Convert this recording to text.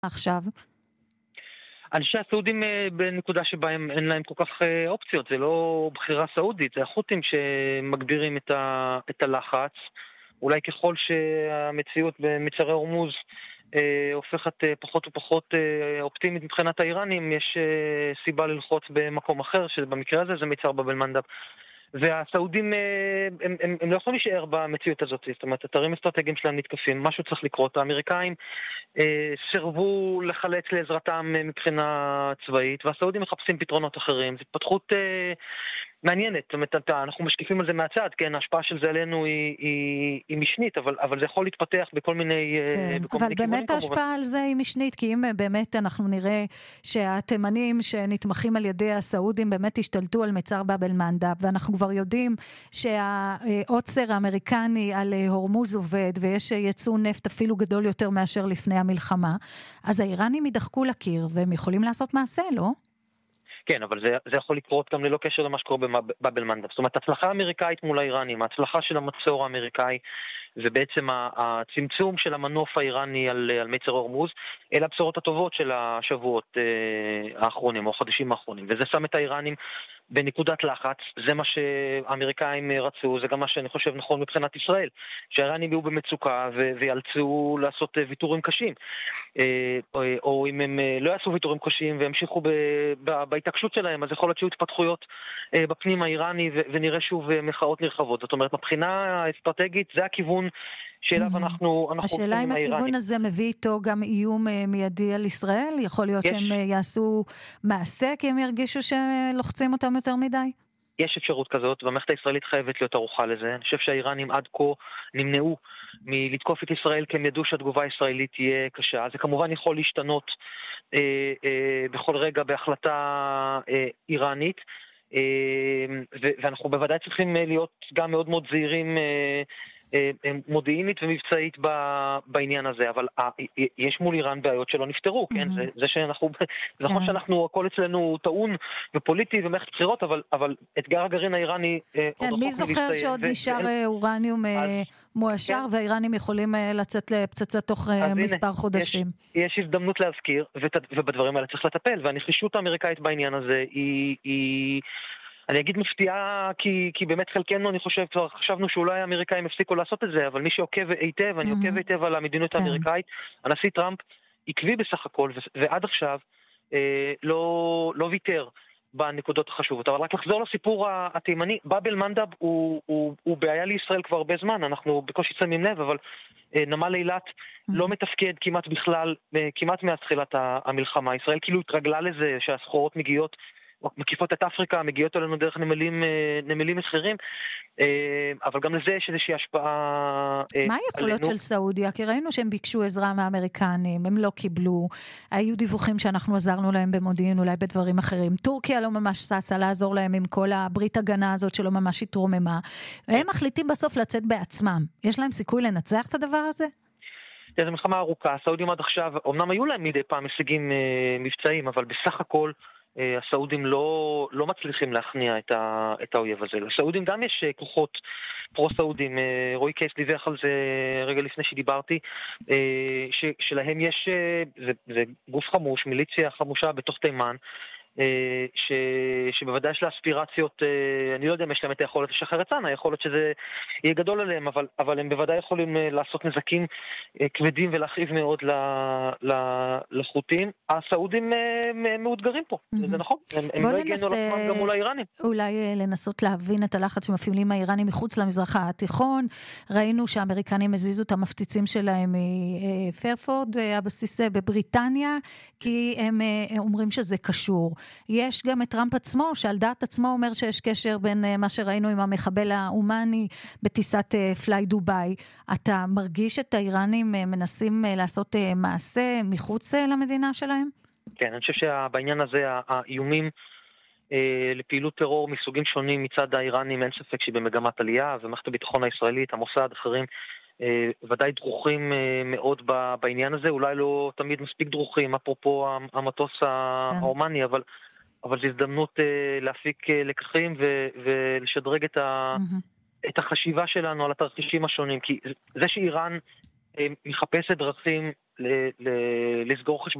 עכשיו? אני חושב שהסעודים בנקודה שבה אין להם כל כך אופציות, זה לא בחירה סעודית, זה החות'ים שמגבירים את הלחץ. אולי ככל שהמציאות במצרי הורמוז הופכת פחות ופחות אופטימית מבחינת האיראנים, יש סיבה ללחוץ במקום אחר, שבמקרה הזה זה מצר באב אל-מנדב. והסעודים הם לא יכולים להישאר במציאות הזאת, זאת אומרת, אתרים אסטרטגיים שלהם נתקפים, משהו צריך לקרות. האמריקאים סרבו לחלץ לעזרתם מבחינה צבאית, והסעודים מחפשים פתרונות אחרים. זו התפתחות מעניינת, זאת אומרת, אנחנו משקיפים על זה מהצד, כן, ההשפעה של זה עלינו היא משנית, אבל זה יכול להתפתח בכל מיני כן, אבל באמת ההשפעה על זה היא משנית, כי אם באמת אנחנו נראה שהתימנים שנתמכים על ידי הסעודים באמת השתלטו על מצר באב אל-מנדב, ואנחנו כבר יודעים שהעוצר האמריקני על הורמוז עובד, ויש ייצוא נפט אפילו גדול יותר מאשר לפני המלחמה, אז האיראנים ידחקו לקיר, והם יכולים לעשות מעשה, לא? כן, אבל זה יכול לקרות גם ללא קשר למה שקורה בבאב אל-מנדב. זאת אומרת, הצלחה האמריקאית מול האיראנים, ההצלחה של המצור האמריקאי, ובעצם הצמצום של המנוף האיראני על מצר הורמוז, אלה הבשורות הטובות של השבועות האחרונים, או החודשים האחרונים. וזה שם את האיראנים בנקודת לחץ, זה מה שהאמריקאים רצו, זה גם מה שאני חושב נכון מבחינת ישראל, שהאיראנים יהיו במצוקה ויאלצו לעשות ויתורים קשים. או אם הם לא יעשו ויתורים קשים והמשיכו בהתעקשות שלהם, אז יכול להיות שיהיו התפתחויות בפנים האיראני ונראה שוב מחאות נרחבות. זאת אומרת, מבחינה האסטרטגית זה הכיוון שאליו אנחנו השאלה אם הכיוון הזה מביא איתו גם איום מיידי על ישראל? יכול להיות שהם יעשו מעשה כי הם ירגישו שלוחצים אותם יותר מדי? יש אפשרות כזאת, והמערכת הישראלית חייבת להיות ערוכה לזה. אני חושב שהאיראנים עד כה נמנעו מלתקוף את ישראל, כי הם ידעו שהתגובה הישראלית תהיה קשה. זה כמובן יכול להשתנות בכל רגע בהחלטה איראנית, ואנחנו בוודאי צריכים להיות גם מאוד מאוד זהירים מודיעינית ומבצעית בעניין הזה, אבל יש מול איראן בעיות שלא נפתרו, כן? זה שאנחנו, נכון שאנחנו, הכל אצלנו טעון ופוליטי ומערכת בחירות, אבל אתגר הגרעין האיראני כן, מי זוכר שעוד נשאר אורניום מואשר, והאיראנים יכולים לצאת לפצצה תוך מספר חודשים. יש הזדמנות להזכיר, ובדברים האלה צריך לטפל, והנחישות האמריקאית בעניין הזה היא אני אגיד מפתיעה, כי באמת חלקנו, אני חושב, כבר חשבנו שאולי האמריקאים הפסיקו לעשות את זה, אבל מי שעוקב היטב, אני עוקב היטב על המדיניות האמריקאית, הנשיא טראמפ עקבי בסך הכל, ועד עכשיו לא ויתר בנקודות החשובות. אבל רק לחזור לסיפור התימני, באב אל-מנדב הוא בעיה לישראל כבר הרבה זמן, אנחנו בקושי שמים לב, אבל נמל אילת לא מתפקד כמעט בכלל, כמעט מאז תחילת המלחמה. ישראל כאילו התרגלה לזה שהסחורות מגיעות, מקיפות את אפריקה, מגיעות אלינו דרך נמלים אחרים, אבל גם לזה יש איזושהי השפעה עלינו. מה היכולות של סעודיה? כי ראינו שהם ביקשו עזרה מהאמריקנים, הם לא קיבלו, היו דיווחים שאנחנו עזרנו להם במודיעין, אולי בדברים אחרים. טורקיה לא ממש ססה לעזור להם עם כל הברית הגנה הזאת שלא ממש התרוממה. הם מחליטים בסוף לצאת בעצמם. יש להם סיכוי לנצח את הדבר הזה? זו מלחמה ארוכה, הסעודים עד עכשיו, אמנם היו להם מדי פעם הישגים מבצעיים, אבל בסך הכל הסעודים לא מצליחים להכניע את האויב הזה. לסעודים גם יש כוחות פרו-סעודים, רועי קייס דיווח על זה רגע לפני שדיברתי, שלהם יש, זה גוף חמוש, מיליציה חמושה בתוך תימן, שבוודאי יש לה אספירציות, אני לא יודע אם יש להם את היכולת לשחרר את צאנה, היכולת שזה יהיה גדול עליהם, אבל הם בוודאי יכולים לעשות נזקים כבדים ולהכאיב מאוד לחות'ים. הסעודים מאותגרים פה, זה נכון, הם לא הגנו על עצמם גם מול האיראנים. אולי לנסות להבין את הלחץ שמפעילים האיראנים מחוץ למזרח התיכון, ראינו שהאמריקנים הזיזו את המפציצים שלהם מפרפורד, הבסיס בבריטניה, כי הם אומרים שזה קשור. יש גם את טראמפ עצמו, שעל דעת עצמו אומר שיש קשר בין מה שראינו עם המחבל האומני בטיסת פליי דוביי. אתה מרגיש את האיראנים מנסים לעשות מעשה מחוץ למדינה שלהם? כן, אני חושב שבעניין הזה האיומים לפעילות טרור מסוגים שונים מצד האיראנים, אין ספק שהיא במגמת עלייה, ומערכת הביטחון הישראלית, המוסד, אחרים, ודאי דרוכים מאוד בעניין הזה, אולי לא תמיד מספיק דרוכים, אפרופו המטוס האומני, אבל זו הזדמנות להפיק לקחים ולשדרג את החשיבה שלנו על התרחישים השונים, כי זה שאיראן מחפשת דרכים לסגור חשבון.